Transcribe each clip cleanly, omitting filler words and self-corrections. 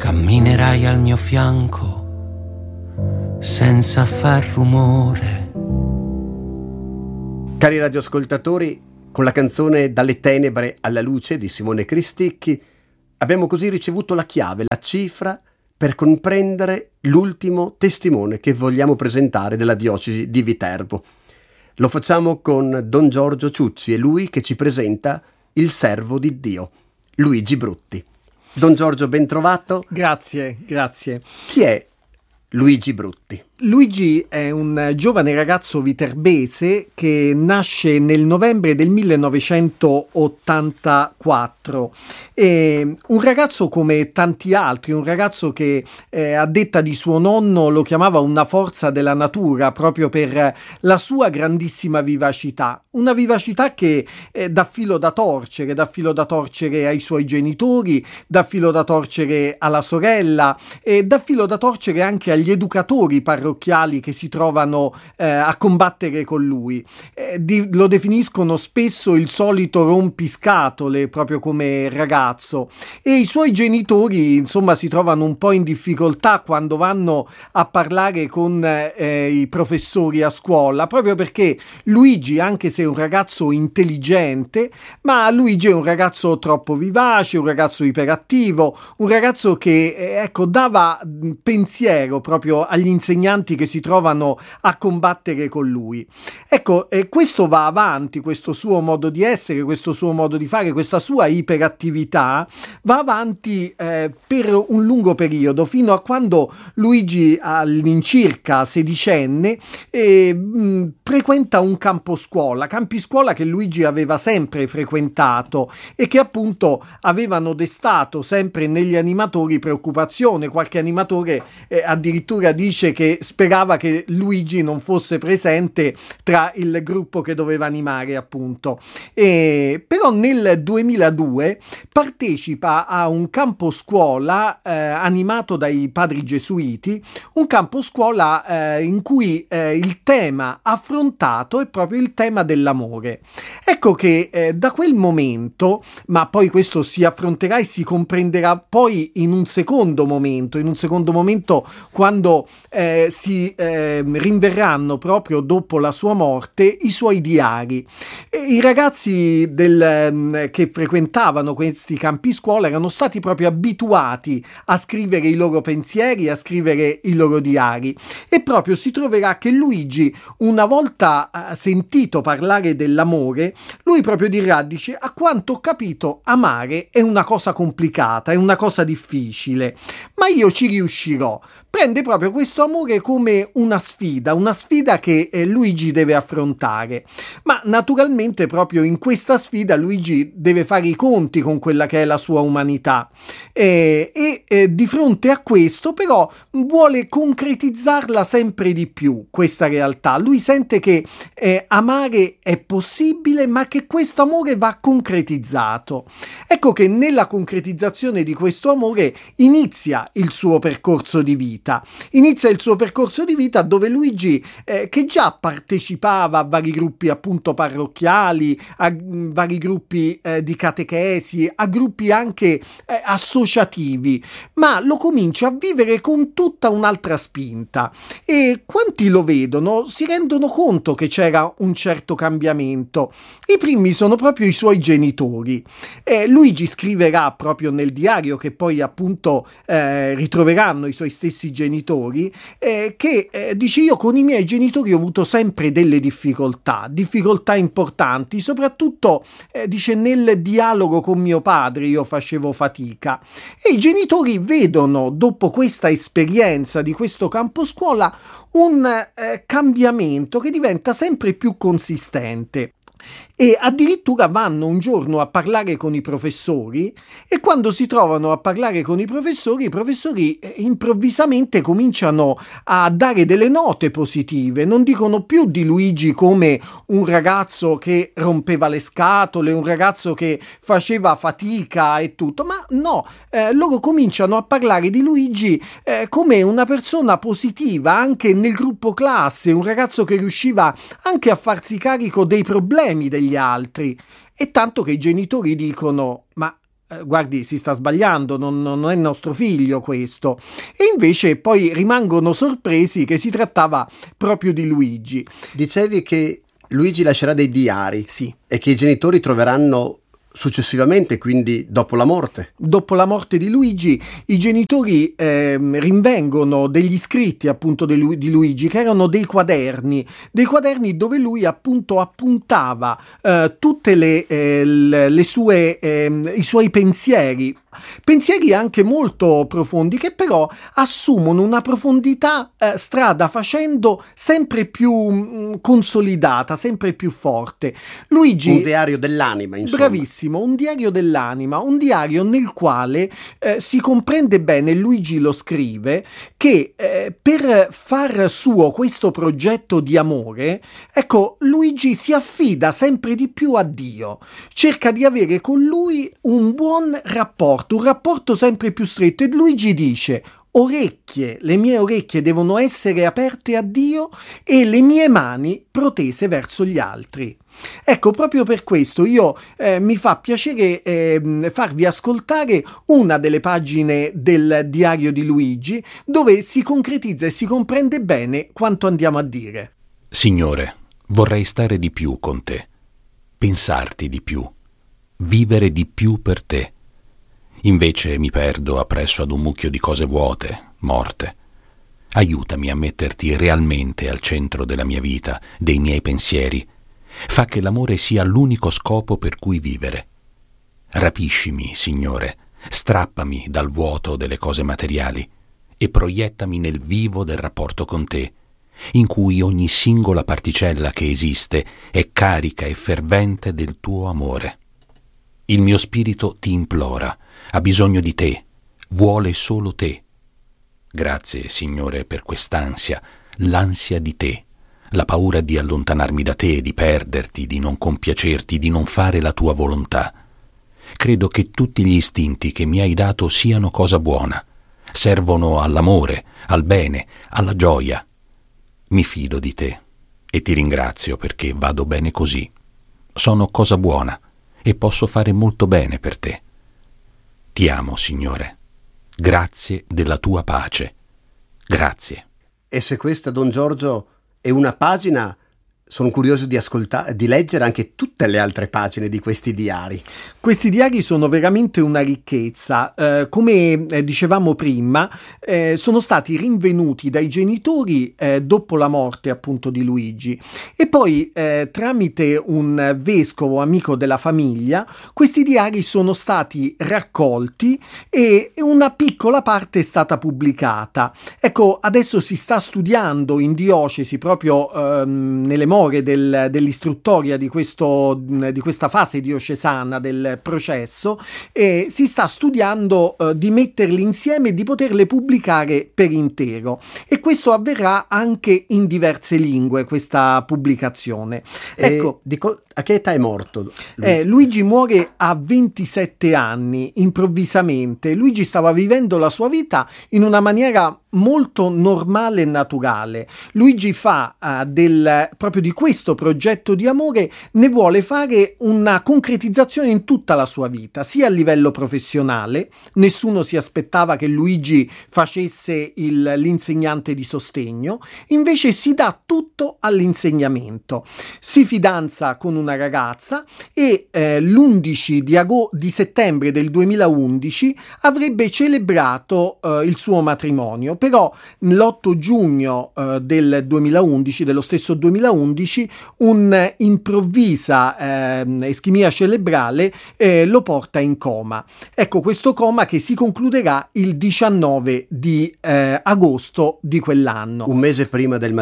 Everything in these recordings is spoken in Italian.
Camminerai al mio fianco senza far rumore. Cari radioascoltatori, con la canzone Dalle tenebre alla luce di Simone Cristicchi abbiamo così ricevuto la chiave, la cifra per comprendere l'ultimo testimone che vogliamo presentare della diocesi di Viterbo. Lo facciamo con Don Giorgio Ciucci, è lui che ci presenta il servo di Dio, Luigi Brutti. Don Giorgio, ben trovato. Grazie. Chi è Luigi Brutti? Luigi è un giovane ragazzo viterbese che nasce nel novembre del 1984. È un ragazzo come tanti altri, un ragazzo che a detta di suo nonno lo chiamava una forza della natura proprio per la sua grandissima vivacità. Una vivacità che dà filo da torcere ai suoi genitori, dà filo da torcere alla sorella e dà filo da torcere anche agli educatori parrocchiali che si trovano a combattere con lui. Lo definiscono spesso il solito rompiscatole proprio come ragazzo, e i suoi genitori insomma si trovano un po' in difficoltà quando vanno a parlare con i professori a scuola, proprio perché Luigi, anche se è un ragazzo intelligente, ma Luigi è un ragazzo troppo vivace, un ragazzo iperattivo, un ragazzo che dava pensiero proprio agli insegnanti che si trovano a combattere con lui. Questo va avanti, questo suo modo di essere, questo suo modo di fare, questa sua iperattività va avanti per un lungo periodo, fino a quando Luigi all'incirca sedicenne frequenta un campi scuola che Luigi aveva sempre frequentato e che appunto avevano destato sempre negli animatori preoccupazione. Qualche animatore addirittura dice che sperava che Luigi non fosse presente tra il gruppo che doveva animare, appunto. Però nel 2002 partecipa a un campo scuola animato dai padri gesuiti, un campo scuola in cui il tema affrontato è proprio il tema dell'amore. Ecco che da quel momento, ma poi questo si affronterà e si comprenderà poi in un secondo momento quando si rinverranno proprio dopo la sua morte i suoi diari. I ragazzi che frequentavano questi campi scuola erano stati proprio abituati a scrivere i loro pensieri, a scrivere i loro diari, e proprio si troverà che Luigi, una volta sentito parlare dell'amore, lui proprio dice: a quanto ho capito amare è una cosa complicata, è una cosa difficile, ma io ci riuscirò. Prende proprio questo amore come una sfida che Luigi deve affrontare, ma naturalmente proprio in questa sfida Luigi deve fare i conti con quella che è la sua umanità e di fronte a questo però vuole concretizzarla sempre di più, questa realtà. Lui sente che amare è possibile, ma che questo amore va concretizzato. Ecco che nella concretizzazione di questo amore inizia il suo percorso di vita. Dove Luigi, che già partecipava a vari gruppi appunto parrocchiali, a vari gruppi di catechesi, a gruppi anche associativi, ma lo comincia a vivere con tutta un'altra spinta, e quanti lo vedono si rendono conto che c'era un certo cambiamento. I primi sono proprio i suoi genitori. Luigi scriverà proprio nel diario, che poi appunto ritroveranno i suoi stessi genitori, che dice: io con i miei genitori ho avuto sempre delle difficoltà importanti, soprattutto dice nel dialogo con mio padre io facevo fatica, e i genitori vedono dopo questa esperienza di questo campo scuola un cambiamento che diventa sempre più consistente. E addirittura vanno un giorno a parlare con i professori, e quando si trovano a parlare con i professori improvvisamente cominciano a dare delle note positive. Non dicono più di Luigi come un ragazzo che rompeva le scatole, un ragazzo che faceva fatica e tutto, ma no, loro cominciano a parlare di Luigi come una persona positiva anche nel gruppo classe, un ragazzo che riusciva anche a farsi carico dei problemi degli altri. E tanto che i genitori dicono: ma guardi, si sta sbagliando, non è nostro figlio questo. E invece poi rimangono sorpresi che si trattava proprio di Luigi. Dicevi che Luigi lascerà dei diari, Sì. e che i genitori troveranno successivamente, quindi dopo la morte. Dopo la morte di Luigi, i genitori rinvengono degli scritti appunto di Luigi, che erano dei quaderni dove lui appunto appuntava tutte le sue i suoi pensieri anche molto profondi, che però assumono una profondità strada facendo sempre più consolidata, sempre più forte. Luigi, un diario dell'anima, insomma. bravissimo, un diario dell'anima, un diario nel quale si comprende bene, Luigi lo scrive, che per far suo questo progetto di amore, ecco, Luigi si affida sempre di più a Dio, cerca di avere con lui un buon rapporto, un rapporto sempre più stretto, e Luigi dice: le mie orecchie devono essere aperte a Dio e le mie mani protese verso gli altri. Ecco, proprio per questo mi fa piacere farvi ascoltare una delle pagine del diario di Luigi, dove si concretizza e si comprende bene quanto andiamo a dire. Signore, vorrei stare di più con te, pensarti di più, vivere di più per te. Invece mi perdo appresso ad un mucchio di cose vuote, morte. Aiutami a metterti realmente al centro della mia vita, dei miei pensieri. Fa che l'amore sia l'unico scopo per cui vivere. Rapiscimi, Signore, strappami dal vuoto delle cose materiali e proiettami nel vivo del rapporto con te, in cui ogni singola particella che esiste è carica e fervente del tuo amore. Il mio spirito ti implora, ha bisogno di te, vuole solo te. Grazie, Signore, per quest'ansia, l'ansia di te, la paura di allontanarmi da te, di perderti, di non compiacerti, di non fare la tua volontà. Credo che tutti gli istinti che mi hai dato siano cosa buona, servono all'amore, al bene, alla gioia. Mi fido di te e ti ringrazio perché vado bene così. Sono cosa buona e posso fare molto bene per te. Ti amo, Signore. Grazie della tua pace. Grazie. E se questa, Don Giorgio, è una pagina, sono curioso di leggere anche tutte le altre pagine di questi diari. Questi diari sono veramente una ricchezza. Come dicevamo prima, sono stati rinvenuti dai genitori dopo la morte appunto di Luigi, e poi tramite un vescovo amico della famiglia questi diari sono stati raccolti e una piccola parte è stata pubblicata. Ecco, adesso si sta studiando in diocesi, proprio nelle more dell'istruttoria di questa fase diocesana del processo, e si sta studiando di metterli insieme e di poterle pubblicare per intero, e questo avverrà anche in diverse lingue, questa pubblicazione. Ecco, a che età è morto? Luigi muore a 27 anni, improvvisamente. Luigi stava vivendo la sua vita in una maniera molto normale e naturale. Luigi fa proprio di questo progetto di amore, ne vuole fare una concretizzazione in tutta la sua vita, sia a livello professionale. Nessuno si aspettava che Luigi facesse l'insegnante di sostegno, invece si dà tutto all'insegnamento. Si fidanza con una ragazza e l'11 di settembre del 2011 avrebbe celebrato il suo matrimonio. Però l'8 giugno dello stesso 2011 un'improvvisa ischemia cerebrale lo porta in coma. Ecco, questo coma che si concluderà il 19 di agosto di quell'anno. Un mese prima del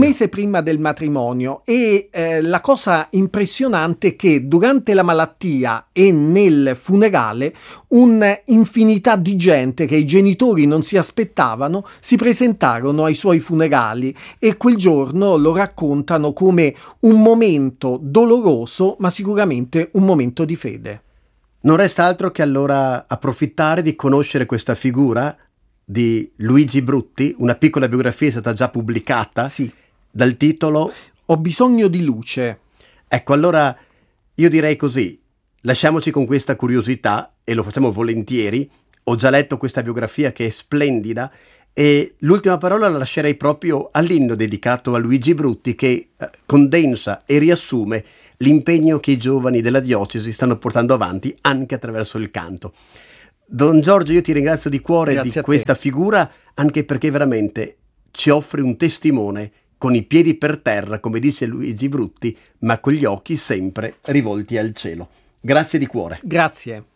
matrimonio. E la cosa impressionante è che durante la malattia e nel funerale un'infinità di gente che i genitori non si aspettavano si presentarono ai suoi funerali, e quel giorno lo raccontano come un momento doloroso, ma sicuramente un momento di fede. Non resta altro che allora approfittare di conoscere questa figura di Luigi Brutti. Una piccola biografia è stata già pubblicata, sì, dal titolo Ho bisogno di luce. Ecco, allora io direi così: lasciamoci con questa curiosità e lo facciamo volentieri. Ho già letto questa biografia che è splendida e l'ultima parola la lascerei proprio all'inno dedicato a Luigi Brutti, che condensa e riassume l'impegno che i giovani della diocesi stanno portando avanti anche attraverso il canto. Don Giorgio, io ti ringrazio di cuore Grazie di questa figura, anche perché veramente ci offri un testimone con i piedi per terra, come dice Luigi Brutti, ma con gli occhi sempre rivolti al cielo. Grazie di cuore. Grazie.